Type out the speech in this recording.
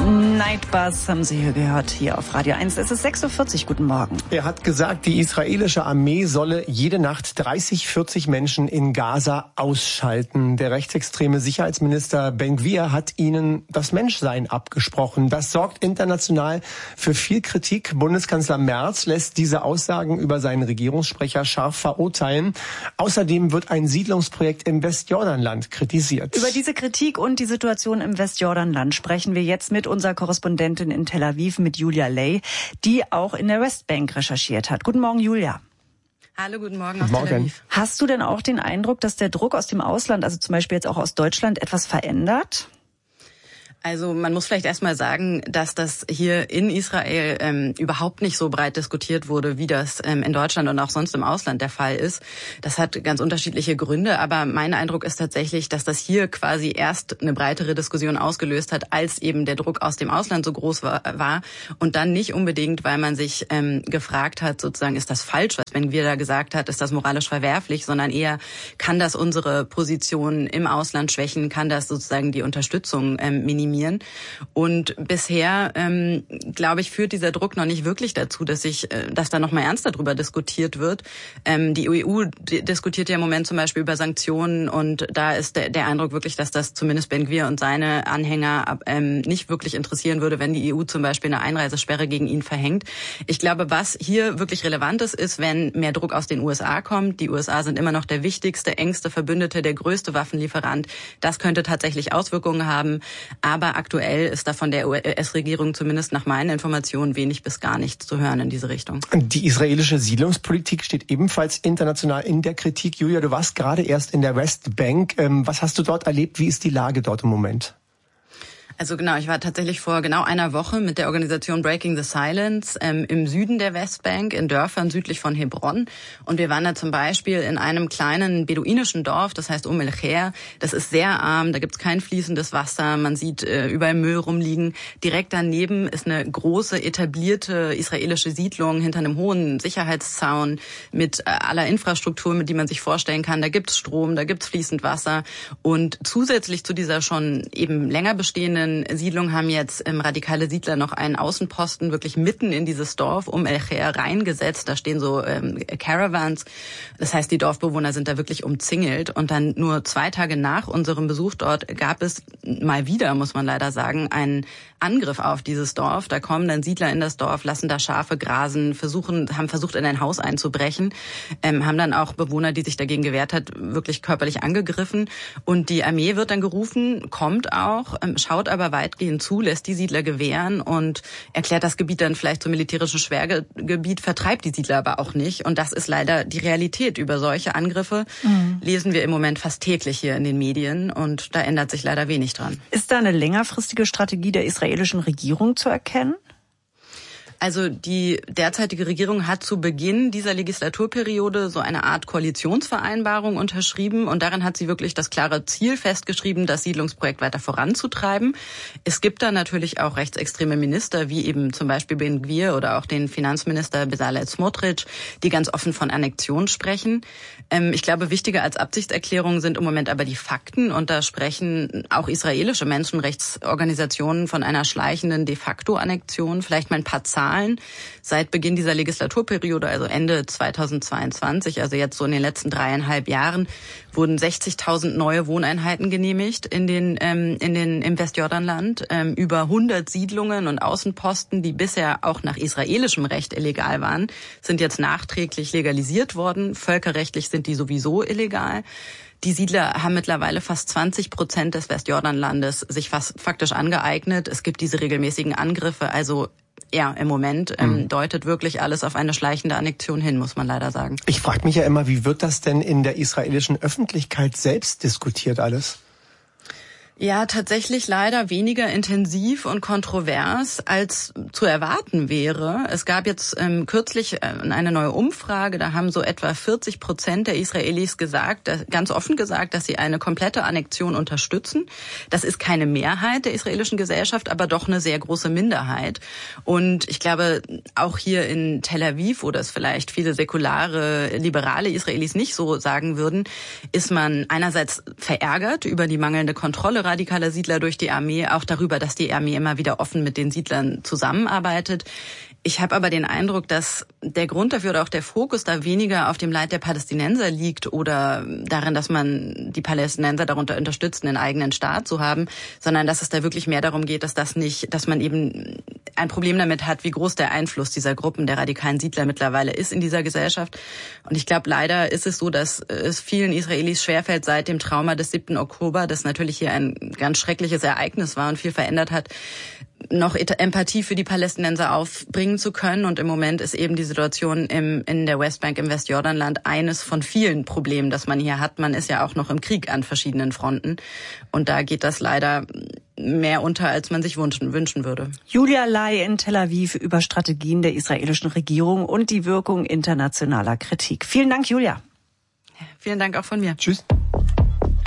Nightbus haben Sie hier gehört, hier auf Radio 1. Es ist 6:40 Uhr, guten Morgen. Er hat gesagt, die israelische Armee solle jede Nacht 40 Menschen in Gaza ausschalten. Der rechtsextreme Sicherheitsminister Ben Gvir hat ihnen das Menschsein abgesprochen. Das sorgt international für viel Kritik. Bundeskanzler Merz lässt diese Aussagen über seinen Regierungssprecher scharf verurteilen. Außerdem wird ein Siedlungsprojekt im Westjordanland kritisiert. Über diese Kritik und die Situation im Westjordanland sprechen wir jetzt mit unserer Korrespondentin in Tel Aviv, mit Julia Ley, die auch in der Westbank recherchiert hat. Guten Morgen, Julia. Hallo, guten Morgen aus Tel Aviv. Hast du denn auch den Eindruck, dass der Druck aus dem Ausland, also zum Beispiel jetzt auch aus Deutschland, etwas verändert? Also man muss vielleicht erstmal sagen, dass das hier in Israel überhaupt nicht so breit diskutiert wurde, wie das in Deutschland und auch sonst im Ausland der Fall ist. Das hat ganz unterschiedliche Gründe, aber mein Eindruck ist tatsächlich, dass das hier quasi erst eine breitere Diskussion ausgelöst hat, als eben der Druck aus dem Ausland so groß war und dann nicht unbedingt, weil man sich gefragt hat, sozusagen, ist das falsch, was Ben Gvir da gesagt hat, ist das moralisch verwerflich, sondern eher, kann das unsere Position im Ausland schwächen, kann das sozusagen die Unterstützung minimieren. Und bisher, glaube ich, führt dieser Druck noch nicht wirklich dazu, dass da noch mal ernst darüber diskutiert wird. Die EU diskutiert ja im Moment zum Beispiel über Sanktionen und da ist der Eindruck wirklich, dass das zumindest Ben Gvir und seine Anhänger nicht wirklich interessieren würde, wenn die EU zum Beispiel eine Einreisesperre gegen ihn verhängt. Ich glaube, was hier wirklich relevant ist, wenn mehr Druck aus den USA kommt. Die USA sind immer noch der wichtigste, engste Verbündete, der größte Waffenlieferant. Das könnte tatsächlich Auswirkungen haben, aber aktuell ist da von der US-Regierung zumindest nach meinen Informationen wenig bis gar nichts zu hören in diese Richtung. Die israelische Siedlungspolitik steht ebenfalls international in der Kritik. Julia, du warst gerade erst in der Westbank. Was hast du dort erlebt? Wie ist die Lage dort im Moment? Also genau, ich war tatsächlich vor genau einer Woche mit der Organisation Breaking the Silence im Süden der Westbank, in Dörfern südlich von Hebron. Und wir waren da zum Beispiel in einem kleinen beduinischen Dorf, das heißt El-Kher. Das ist sehr arm, da gibt's kein fließendes Wasser, man sieht überall Müll rumliegen. Direkt daneben ist eine große, etablierte israelische Siedlung hinter einem hohen Sicherheitszaun mit aller Infrastruktur, mit die man sich vorstellen kann. Da gibt's Strom, da gibt's fließend Wasser. Und zusätzlich zu dieser schon eben länger bestehenden Siedlung haben jetzt radikale Siedler noch einen Außenposten wirklich mitten in dieses Dorf El-Kher reingesetzt. Da stehen so Caravans. Das heißt, die Dorfbewohner sind da wirklich umzingelt. Und dann nur 2 Tage nach unserem Besuch dort gab es mal wieder, muss man leider sagen, einen Angriff auf dieses Dorf. Da kommen dann Siedler in das Dorf, lassen da Schafe grasen, haben versucht, in ein Haus einzubrechen, haben dann auch Bewohner, die sich dagegen gewehrt hat, wirklich körperlich angegriffen. Und die Armee wird dann gerufen, kommt auch, schaut aber weitgehend zu, lässt die Siedler gewähren und erklärt das Gebiet dann vielleicht zum militärischen Schwergebiet, vertreibt die Siedler aber auch nicht. Und das ist leider die Realität. Über solche Angriffe lesen wir im Moment fast täglich hier in den Medien und da ändert sich leider wenig dran. Ist da eine längerfristige Strategie der israelischen Regierung zu erkennen? Also die derzeitige Regierung hat zu Beginn dieser Legislaturperiode so eine Art Koalitionsvereinbarung unterschrieben und darin hat sie wirklich das klare Ziel festgeschrieben, das Siedlungsprojekt weiter voranzutreiben. Es gibt da natürlich auch rechtsextreme Minister, wie eben zum Beispiel Ben Gvir oder auch den Finanzminister Bezalel Smotrich, die ganz offen von Annexion sprechen. Ich glaube, wichtiger als Absichtserklärungen sind im Moment aber die Fakten und da sprechen auch israelische Menschenrechtsorganisationen von einer schleichenden de facto Annexion. Vielleicht mal ein paar Zahlen. Seit Beginn dieser Legislaturperiode, also Ende 2022, also jetzt so in den letzten 3,5 Jahren, wurden 60.000 neue Wohneinheiten genehmigt im Westjordanland. Über 100 Siedlungen und Außenposten, die bisher auch nach israelischem Recht illegal waren, sind jetzt nachträglich legalisiert worden. Völkerrechtlich sind die sowieso illegal. Die Siedler haben mittlerweile fast 20% des Westjordanlandes sich fast faktisch angeeignet. Es gibt diese regelmäßigen Angriffe, also ja, im Moment deutet wirklich alles auf eine schleichende Annexion hin, muss man leider sagen. Ich frage mich ja immer, wie wird das denn in der israelischen Öffentlichkeit selbst diskutiert alles? Ja, tatsächlich leider weniger intensiv und kontrovers, als zu erwarten wäre. Es gab jetzt kürzlich eine neue Umfrage, da haben so etwa 40% der Israelis ganz offen gesagt, dass sie eine komplette Annexion unterstützen. Das ist keine Mehrheit der israelischen Gesellschaft, aber doch eine sehr große Minderheit. Und ich glaube, auch hier in Tel Aviv, wo das vielleicht viele säkulare, liberale Israelis nicht so sagen würden, ist man einerseits verärgert über die mangelnde Kontrolle Abschiebe radikaler Siedler durch die Armee, auch darüber, dass die Armee immer wieder offen mit den Siedlern zusammenarbeitet. Ich habe aber den Eindruck, dass der Grund dafür oder auch der Fokus da weniger auf dem Leid der Palästinenser liegt oder darin, dass man die Palästinenser darunter unterstützt, einen eigenen Staat zu haben, sondern dass es da wirklich mehr darum geht, dass man eben ein Problem damit hat, wie groß der Einfluss dieser Gruppen der radikalen Siedler mittlerweile ist in dieser Gesellschaft. Und ich glaube, leider ist es so, dass es vielen Israelis schwerfällt seit dem Trauma des 7. Oktober, das natürlich hier ein ganz schreckliches Ereignis war und viel verändert hat, noch Empathie für die Palästinenser aufbringen zu können. Und im Moment ist eben die Situation in der Westbank, im Westjordanland, eines von vielen Problemen, das man hier hat. Man ist ja auch noch im Krieg an verschiedenen Fronten. Und da geht das leider mehr unter, als man sich wünschen würde. Julia Ley in Tel Aviv über Strategien der israelischen Regierung und die Wirkung internationaler Kritik. Vielen Dank, Julia. Vielen Dank auch von mir. Tschüss.